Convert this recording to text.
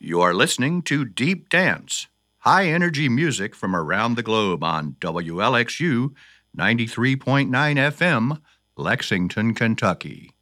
You are listening to Deep Dance, high energy music from around the globe on WLXU 93.9 FM, Lexington, Kentucky.